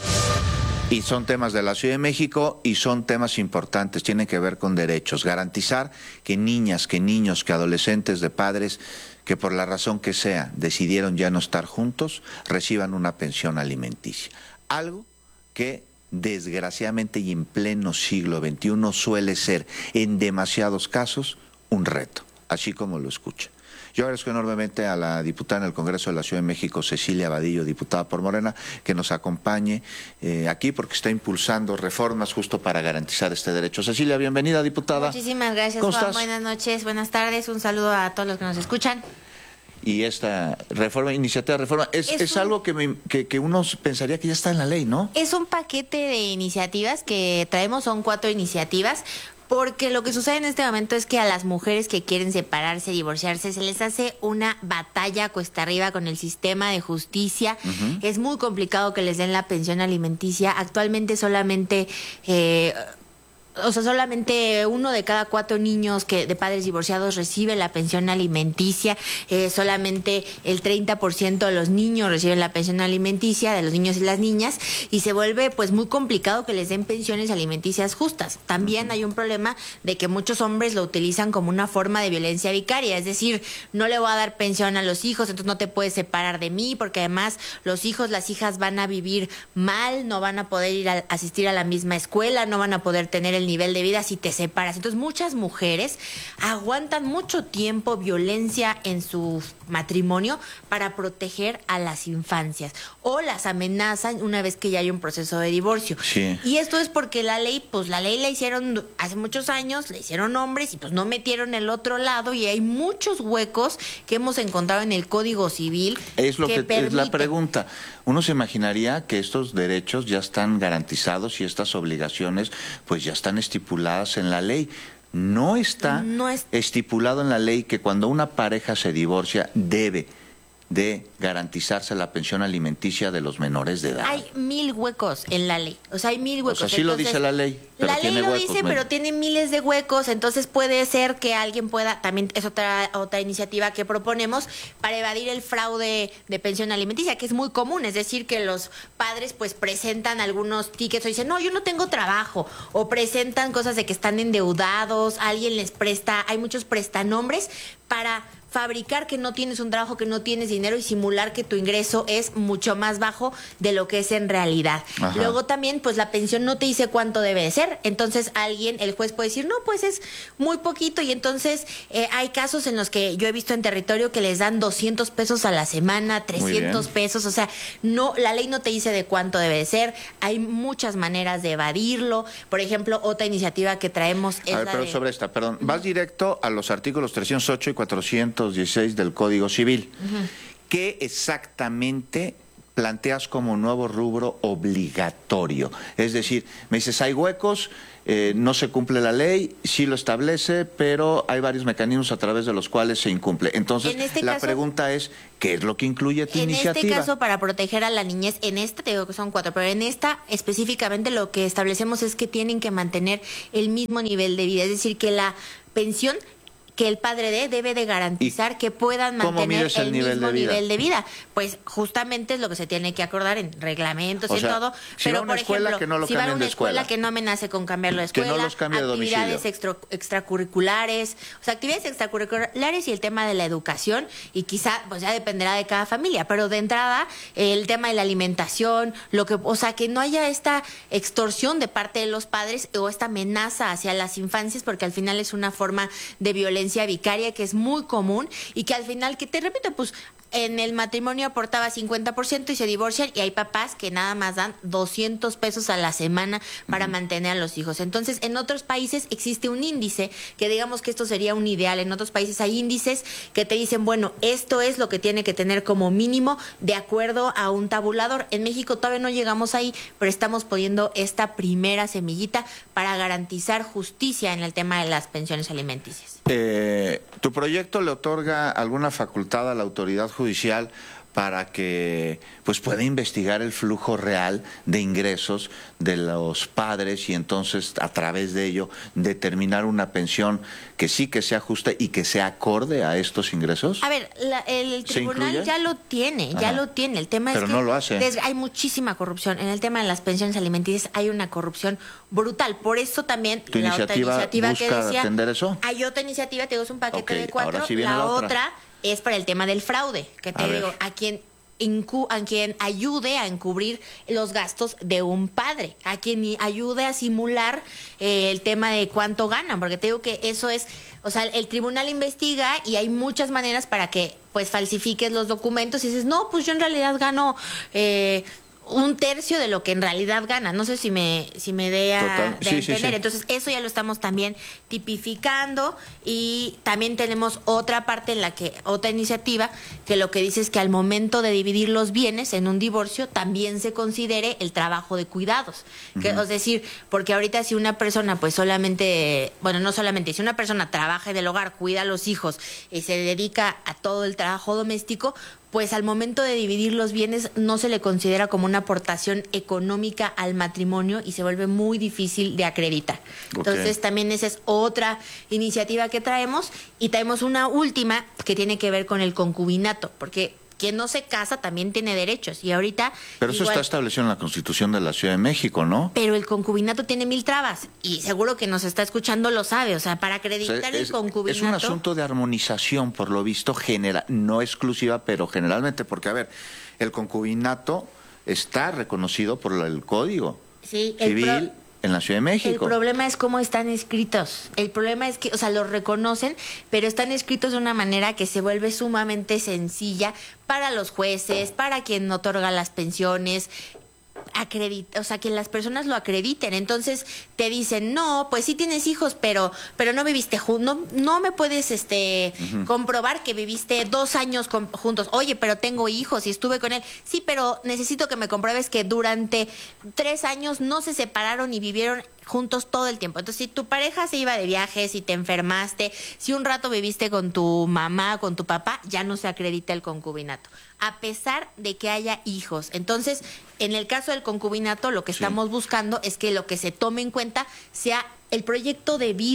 Y son temas de la Ciudad de México y son temas importantes, tienen que ver con derechos. Garantizar que niñas, que niños, que adolescentes de padres que por la razón que sea decidieron ya no estar juntos, reciban una pensión alimenticia. Algo que desgraciadamente y en pleno siglo XXI suele ser en demasiados casos un reto, así como lo escucha. Yo agradezco enormemente a la diputada en el Congreso de la Ciudad de México, Cecilia Vadillo, diputada por Morena, que nos acompañe aquí porque está impulsando reformas justo para garantizar este derecho. Cecilia, bienvenida, diputada. Muchísimas gracias, ¿Cómo Juan. estás? Buenas noches, buenas tardes. Un saludo a todos los que nos escuchan. Y esta reforma, iniciativa de reforma, es algo que uno pensaría que ya está en la ley, ¿no? Es un paquete de iniciativas que traemos, son 4 iniciativas. Porque lo que sucede en este momento es que a las mujeres que quieren separarse, divorciarse, se les hace una batalla cuesta arriba con el sistema de justicia. Es muy complicado que les den la pensión alimenticia. Actualmente solamente solamente 1 de cada 4 niños de padres divorciados recibe la pensión alimenticia, solamente el 30% de los niños reciben la pensión alimenticia, de los niños y las niñas, y se vuelve pues muy complicado que les den pensiones alimenticias justas. También hay un problema de que muchos hombres lo utilizan como una forma de violencia vicaria, es decir, no le voy a dar pensión a los hijos, entonces no te puedes separar de mí, porque además los hijos, las hijas van a vivir mal, no van a poder ir a asistir a la misma escuela, no van a poder tener el nivel de vida si te separas. Entonces muchas mujeres aguantan mucho tiempo violencia en su matrimonio para proteger a las infancias, o las amenazan una vez que ya hay un proceso de divorcio. Sí. Y esto es porque la ley la hicieron hace muchos años, la hicieron hombres y pues no metieron el otro lado, y hay muchos huecos que hemos encontrado en el Código Civil. Es lo que es la pregunta. Uno se imaginaría que estos derechos ya están garantizados y estas obligaciones pues ya están estipuladas en la ley. No está estipulado en la ley que cuando una pareja se divorcia debe de garantizarse la pensión alimenticia de los menores de edad. Hay 1000 huecos en la ley, o sea, hay 1000 huecos. O sea, sí lo dice la ley, pero la tiene ley lo huecos, dice, pero tiene miles de huecos, entonces puede ser que alguien pueda, también es otra iniciativa que proponemos, para evadir el fraude de pensión alimenticia, que es muy común, es decir, que los padres pues presentan algunos tickets o dicen, no, yo no tengo trabajo, o presentan cosas de que están endeudados, alguien les presta, hay muchos prestanombres para fabricar que no tienes un trabajo, que no tienes dinero y simular que tu ingreso es mucho más bajo de lo que es en realidad. Ajá. Luego también, pues la pensión no te dice cuánto debe de ser. Entonces el juez puede decir, no, pues es muy poquito. Y entonces hay casos en los que yo he visto en territorio que les dan 200 pesos a la semana, 300 pesos. O sea, no, la ley no te dice de cuánto debe de ser. Hay muchas maneras de evadirlo. Por ejemplo, otra iniciativa que traemos es sobre esta, perdón. Vas directo a los artículos 308 y 416 del Código Civil. ¿Qué exactamente planteas como nuevo rubro obligatorio? Es decir, me dices, hay huecos, no se cumple la ley, sí lo establece, pero hay varios mecanismos a través de los cuales se incumple. Entonces, la pregunta es, ¿qué es lo que incluye tu iniciativa? En este caso, para proteger a la niñez, en esta te digo que son 4, pero en esta específicamente lo que establecemos es que tienen que mantener el mismo nivel de vida, es decir, que la pensión que el padre debe de garantizar que puedan mantener el mismo nivel de vida. Pues justamente es lo que se tiene que acordar en reglamentos y todo. Pero, por ejemplo, si va a una escuela, que no amenace con cambiarlo de escuela, que no los cambie de domicilio. Actividades extracurriculares, o sea, actividades extracurriculares y el tema de la educación, y quizá, pues ya dependerá de cada familia, pero de entrada, el tema de la alimentación, o sea, que no haya esta extorsión de parte de los padres o esta amenaza hacia las infancias, porque al final es una forma de violencia vicaria que es muy común y que al final, que te repito, pues en el matrimonio aportaba 50% y se divorcian, y hay papás que nada más dan 200 pesos a la semana para mantener a los hijos. Entonces, en otros países existe un índice que digamos que esto sería un ideal. En otros países hay índices que te dicen, bueno, esto es lo que tiene que tener como mínimo de acuerdo a un tabulador. En México todavía no llegamos ahí, pero estamos poniendo esta primera semillita para garantizar justicia en el tema de las pensiones alimenticias. ¿Tu proyecto le otorga alguna facultad a la autoridad judicial para que pues pueda investigar el flujo real de ingresos de los padres y entonces a través de ello determinar una pensión que sí que sea justa y que sea acorde a estos ingresos? A ver, el tribunal ya lo tiene, El tema pero es que no lo hace. Hay muchísima corrupción. En el tema de las pensiones alimenticias hay una corrupción brutal. Por eso también ¿Tu iniciativa busca que decía, atender eso? Hay otra iniciativa, te digo, es un paquete de 4. Sí, la otra es para el tema del fraude, que te digo, a quien ayude a encubrir los gastos de un padre, a quien ayude a simular el tema de cuánto ganan, porque te digo que eso es, o sea, el tribunal investiga y hay muchas maneras para que pues falsifiques los documentos y dices, no, pues yo en realidad gano un tercio de lo que en realidad gana. No sé si me dé a entender. Sí. Entonces, eso ya lo estamos también tipificando, y también tenemos otra parte en la que, otra iniciativa, que lo que dice es que al momento de dividir los bienes en un divorcio, también se considere el trabajo de cuidados. Es decir, porque ahorita si una persona pues solamente, bueno, no solamente, si una persona trabaja en el hogar, cuida a los hijos y se dedica a todo el trabajo doméstico, pues al momento de dividir los bienes no se le considera como una aportación económica al matrimonio y se vuelve muy difícil de acreditar. Entonces también esa es otra iniciativa que traemos, y traemos una última que tiene que ver con el concubinato, porque quien no se casa también tiene derechos, y ahorita... Pero eso está establecido en la Constitución de la Ciudad de México, ¿no? Pero el concubinato tiene 1000 trabas, y seguro que nos está escuchando lo sabe, o sea, para acreditar el concubinato... Es un asunto de armonización, por lo visto, no exclusiva, pero generalmente, porque, a ver, el concubinato está reconocido por el Código Civil en la Ciudad de México. El problema es cómo están escritos. El problema es que, o sea, los reconocen, pero están escritos de una manera que se vuelve sumamente sencilla para los jueces, para quien otorga las pensiones, o sea, que las personas lo acrediten. Entonces te dicen, no, pues sí tienes hijos, pero no viviste juntos, no me puedes comprobar que viviste 2 años juntos. Oye, pero tengo hijos y estuve con él. Sí, pero necesito que me compruebes que durante 3 años no se separaron y vivieron juntos todo el tiempo. Entonces, si tu pareja se iba de viaje, si te enfermaste, si un rato viviste con tu mamá, con tu papá, ya no se acredita el concubinato, a pesar de que haya hijos. Entonces, en el caso del concubinato, lo que estamos buscando es que lo que se tome en cuenta sea el proyecto de vida.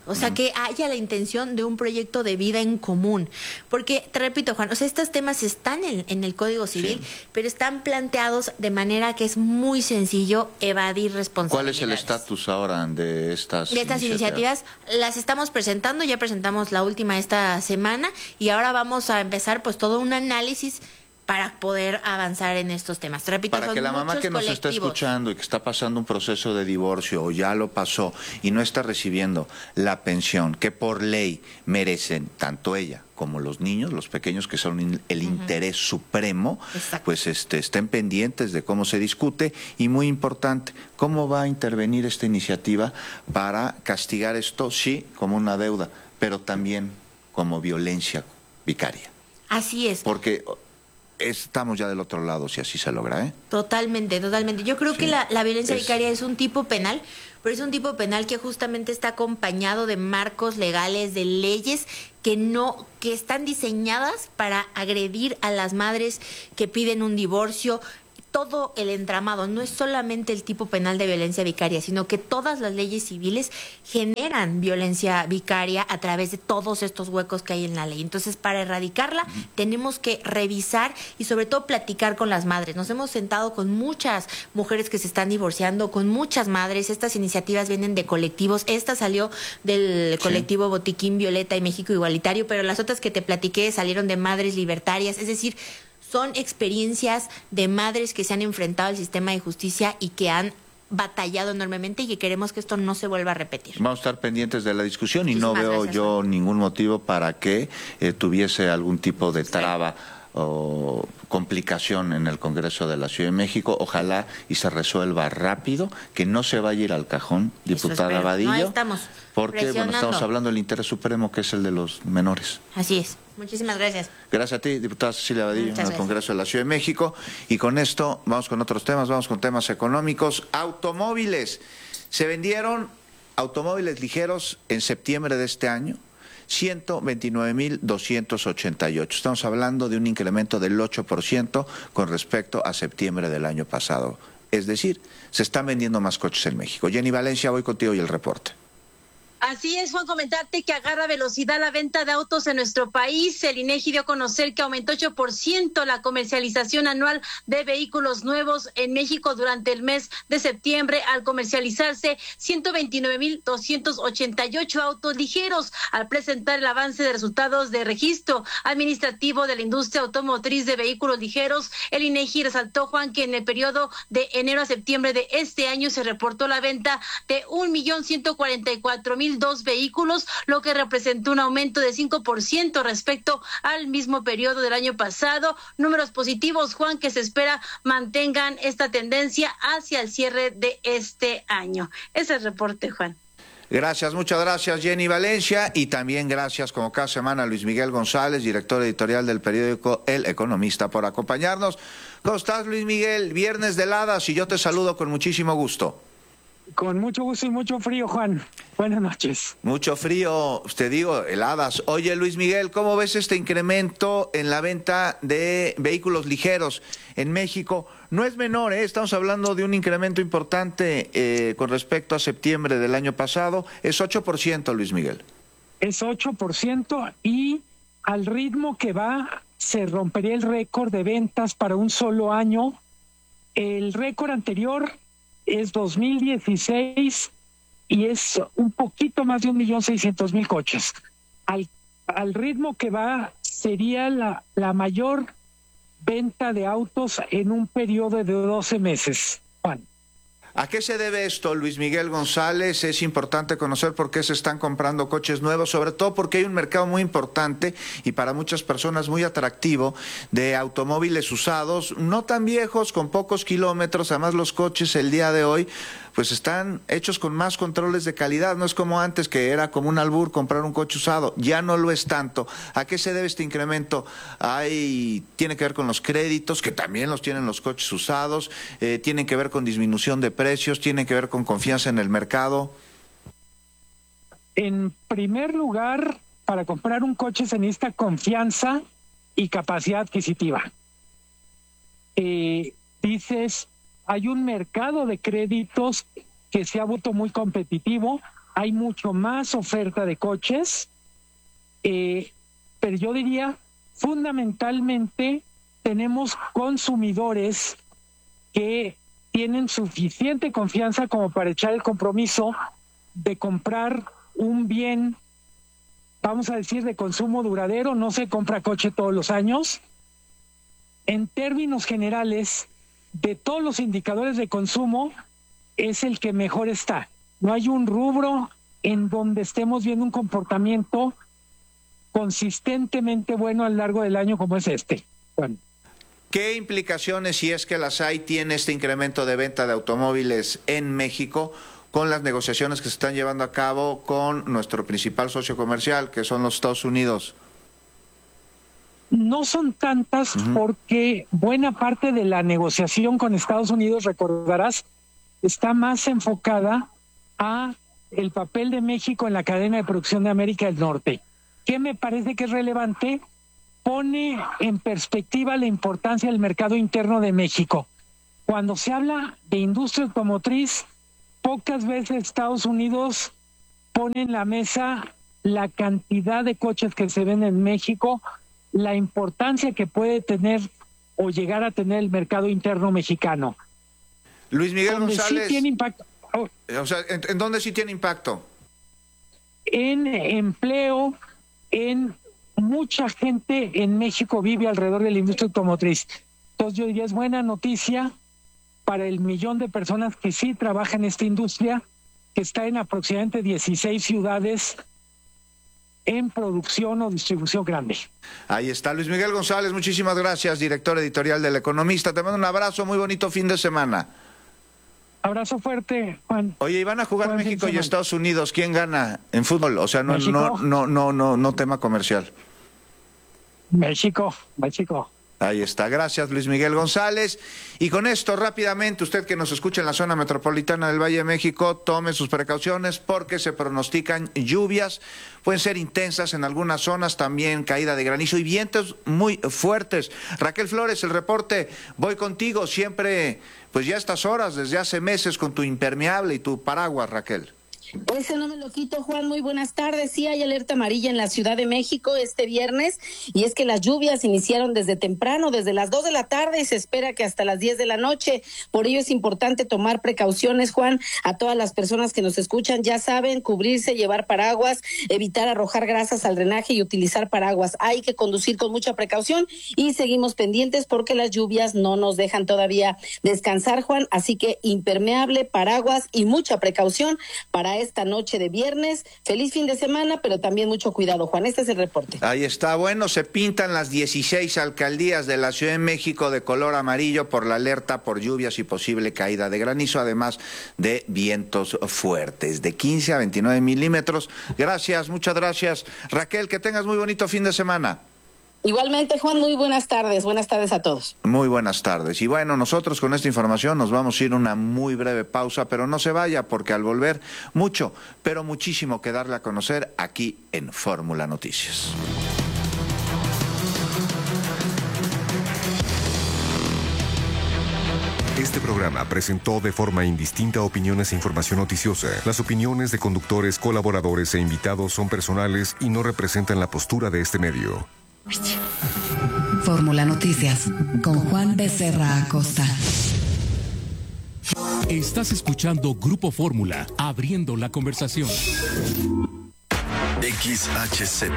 O sea, que haya la intención de un proyecto de vida en común. Porque, te repito, Juan, o sea, estos temas están en el Código Civil, pero están planteados de manera que es muy sencillo evadir responsabilidades. ¿Cuál es el estatus ahora de estas iniciativas? Las estamos presentando, ya presentamos la última esta semana y ahora vamos a empezar pues todo un análisis para poder avanzar en estos temas. Repito, para que la mamá que nos está escuchando y que está pasando un proceso de divorcio o ya lo pasó y no está recibiendo la pensión que por ley merecen tanto ella como los niños, los pequeños, que son el interés supremo, pues estén pendientes de cómo se discute y, muy importante, cómo va a intervenir esta iniciativa para castigar esto, sí, como una deuda, pero también como violencia vicaria. Así es. Porque estamos ya del otro lado si así se logra, ¿eh? Totalmente. Yo creo que la violencia vicaria es un tipo penal, pero es un tipo penal que justamente está acompañado de marcos legales, de leyes que están diseñadas para agredir a las madres que piden un divorcio. Todo el entramado, no es solamente el tipo penal de violencia vicaria, sino que todas las leyes civiles generan violencia vicaria a través de todos estos huecos que hay en la ley. Entonces, para erradicarla, tenemos que revisar y sobre todo platicar con las madres. Nos hemos sentado con muchas mujeres que se están divorciando, con muchas madres. Estas iniciativas vienen de colectivos. Esta salió del colectivo Botiquín Violeta y México Igualitario, pero las otras que te platiqué salieron de madres libertarias. Es decir, son experiencias de madres que se han enfrentado al sistema de justicia y que han batallado enormemente y que queremos que esto no se vuelva a repetir. Vamos a estar pendientes de la discusión y no veo yo ningún motivo para que tuviese algún tipo de traba o complicación en el Congreso de la Ciudad de México. Ojalá y se resuelva rápido, que no se vaya a ir al cajón, diputada Vadillo, no estamos porque estamos hablando del interés supremo, que es el de los menores. Así es. Muchísimas gracias. Gracias a ti, diputada Cecilia Vadillo, en el Congreso de la Ciudad de México. Y con esto vamos con otros temas, vamos con temas económicos. Automóviles. Se vendieron automóviles ligeros en septiembre de este año, 129,288. Estamos hablando de un incremento del 8% con respecto a septiembre del año pasado. Es decir, se están vendiendo más coches en México. Jenny Valencia, voy contigo y el reporte. Así es, Juan, comentarte que agarra velocidad la venta de autos en nuestro país. El INEGI dio a conocer que aumentó 8% la comercialización anual de vehículos nuevos en México durante el mes de septiembre, al comercializarse 129,288 autos ligeros. Al presentar el avance de resultados de registro administrativo de la industria automotriz de vehículos ligeros, el INEGI resaltó, Juan, que en el periodo de enero a septiembre de este año se reportó la venta de 1,144,002 vehículos, lo que representó un aumento de 5% respecto al mismo periodo del año pasado. Números positivos, Juan, que se espera mantengan esta tendencia hacia el cierre de este año. Ese es el reporte, Juan. Gracias, muchas gracias, Jenny Valencia, y también gracias, como cada semana, a Luis Miguel González, director editorial del periódico El Economista, por acompañarnos. ¿Cómo estás, Luis Miguel? Viernes de heladas y yo te saludo con muchísimo gusto. Con mucho gusto y mucho frío, Juan. Buenas noches. Mucho frío, te digo, heladas. Oye, Luis Miguel, ¿cómo ves este incremento en la venta de vehículos ligeros en México? No es menor, ¿eh? Estamos hablando de un incremento importante con respecto a septiembre del año pasado. Es 8%, Luis Miguel. Es 8% y al ritmo que va se rompería el récord de ventas para un solo año. El récord anterior es 2016 y es un poquito más de 1,600,000 coches. Al ritmo que va, sería la mayor venta de autos en un periodo de 12 meses, Juan. ¿A qué se debe esto, Luis Miguel González? Es importante conocer por qué se están comprando coches nuevos, sobre todo porque hay un mercado muy importante y para muchas personas muy atractivo de automóviles usados, no tan viejos, con pocos kilómetros. Además, los coches el día de hoy pues están hechos con más controles de calidad. No es como antes, que era como un albur comprar un coche usado. Ya no lo es tanto. ¿A qué se debe este incremento? Tiene que ver con los créditos, que también los tienen los coches usados, tienen que ver con disminución de precios, tienen que ver con confianza en el mercado. En primer lugar, para comprar un coche se necesita confianza y capacidad adquisitiva. Dices, hay un mercado de créditos que se ha vuelto muy competitivo. hay mucho más oferta de coches, pero yo diría, fundamentalmente, tenemos consumidores que tienen suficiente confianza como para echar el compromiso de comprar un bien, vamos a decir, de consumo duradero. No se compra coche todos los años. En términos generales, de todos los indicadores de consumo, es el que mejor está. No hay un rubro en donde estemos viendo un comportamiento consistentemente bueno a lo largo del año como es este. Bueno. ¿Qué implicaciones, si es que las hay, tiene este incremento de venta de automóviles en México con las negociaciones que se están llevando a cabo con nuestro principal socio comercial, que son los Estados Unidos? No son tantas porque buena parte de la negociación con Estados Unidos, recordarás, está más enfocada a el papel de México en la cadena de producción de América del Norte. ¿Qué me parece que es relevante? Pone en perspectiva la importancia del mercado interno de México. Cuando se habla de industria automotriz, pocas veces Estados Unidos pone en la mesa la cantidad de coches que se ven en México, la importancia que puede tener o llegar a tener el mercado interno mexicano. Luis Miguel González, sí tiene impacto. O sea, ¿en dónde sí tiene impacto? En empleo, en mucha gente en México vive alrededor de la industria automotriz. Entonces yo diría, es buena noticia para el 1,000,000 de personas que sí trabajan en esta industria, que está en aproximadamente 16 ciudades en producción o distribución grande. Ahí está Luis Miguel González, muchísimas gracias, director editorial del Economista. Te mando un abrazo, muy bonito fin de semana. Abrazo fuerte, Juan. Oye, ¿y van a jugar México y Estados Unidos? ¿Quién gana en fútbol? O sea, no tema comercial. México. Ahí está, gracias Luis Miguel González. Y con esto, rápidamente, usted que nos escucha en la zona metropolitana del Valle de México, tome sus precauciones porque se pronostican lluvias, pueden ser intensas en algunas zonas, también caída de granizo y vientos muy fuertes. Raquel Flores, el reporte, voy contigo, siempre, pues ya a estas horas, desde hace meses, con tu impermeable y tu paraguas, Raquel. Ese no me lo quito, Juan. Muy buenas tardes. Sí, hay alerta amarilla en la Ciudad de México este viernes, y es que las lluvias iniciaron desde temprano, desde las 2 de la tarde, y se espera que hasta las 10 de la noche. Por ello es importante tomar precauciones, Juan. A todas las personas que nos escuchan, ya saben, cubrirse, llevar paraguas, evitar arrojar grasas al drenaje y utilizar paraguas. Hay que conducir con mucha precaución y seguimos pendientes porque las lluvias no nos dejan todavía descansar, Juan. Así que impermeable, paraguas y mucha precaución para esta noche de viernes. Feliz fin de semana, pero también mucho cuidado, Juan. Este es el reporte. Ahí está. Bueno, se pintan las 16 alcaldías de la Ciudad de México de color amarillo por la alerta por lluvias y posible caída de granizo, además de vientos fuertes de 15 a 29 milímetros. Gracias, muchas gracias. Raquel, que tengas muy bonito fin de semana. Igualmente, Juan, muy buenas tardes a todos. Muy buenas tardes. Y bueno, nosotros con esta información nos vamos a ir a una muy breve pausa, pero no se vaya porque al volver mucho, pero muchísimo que darle a conocer aquí en Fórmula Noticias. Este programa presentó de forma indistinta opiniones e información noticiosa. Las opiniones de conductores, colaboradores e invitados son personales y no representan la postura de este medio. Fórmula Noticias con Juan Becerra Acosta. Estás escuchando Grupo Fórmula, abriendo la conversación. XHZ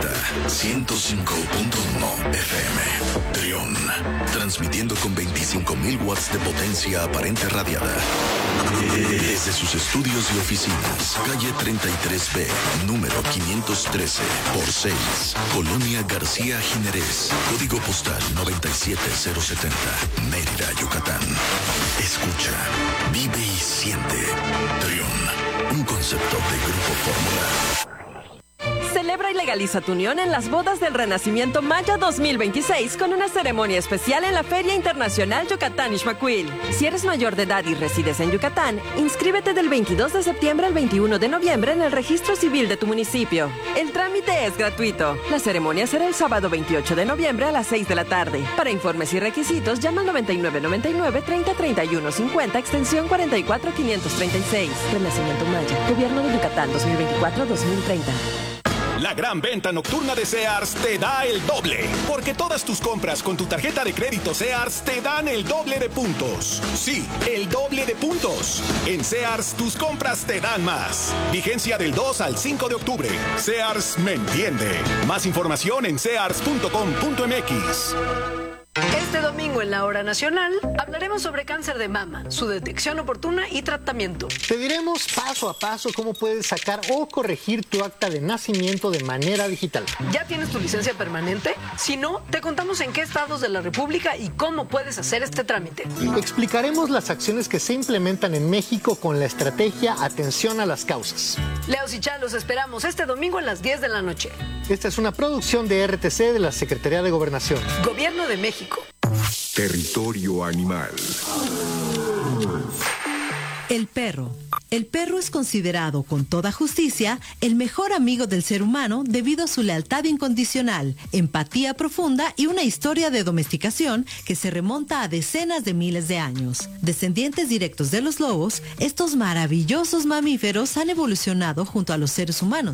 105.1 FM Trión, transmitiendo con 25.000 watts de potencia aparente radiada desde sus estudios y oficinas, calle 33B, número 513 por 6, Colonia García Jiménez, código postal 97070, Mérida, Yucatán. Escucha, vive y siente Trión, un concepto de Grupo Fórmula. Celebra y legaliza tu unión en las bodas del Renacimiento Maya 2026 con una ceremonia especial en la Feria Internacional Yucatán Ixmaquil. Si eres mayor de edad y resides en Yucatán, inscríbete del 22 de septiembre al 21 de noviembre en el registro civil de tu municipio. El trámite es gratuito. La ceremonia será el sábado 28 de noviembre a las 6 de la tarde. Para informes y requisitos, llama al 9999 30 31 50, extensión 44536. Renacimiento Maya, Gobierno de Yucatán 2024-2030. La gran venta nocturna de Sears te da el doble, porque todas tus compras con tu tarjeta de crédito Sears te dan el doble de puntos. Sí, el doble de puntos. En Sears tus compras te dan más. Vigencia del 2 al 5 de octubre. Sears me entiende. Más información en sears.com.mx. Este domingo en la Hora Nacional hablaremos sobre cáncer de mama, su detección oportuna y tratamiento. Te diremos paso a paso cómo puedes sacar o corregir tu acta de nacimiento de manera digital. ¿Ya tienes tu licencia permanente? Si no, te contamos en qué estados de la República y cómo puedes hacer este trámite. Explicaremos las acciones que se implementan en México con la estrategia Atención a las Causas. Leos y Chá, los esperamos este domingo a las 10 de la noche. Esta es una producción de RTC de la Secretaría de Gobernación. Gobierno de México. Territorio animal. El perro. El perro es considerado con toda justicia el mejor amigo del ser humano debido a su lealtad incondicional, empatía profunda y una historia de domesticación que se remonta a decenas de miles de años. Descendientes directos de los lobos, estos maravillosos mamíferos han evolucionado junto a los seres humanos,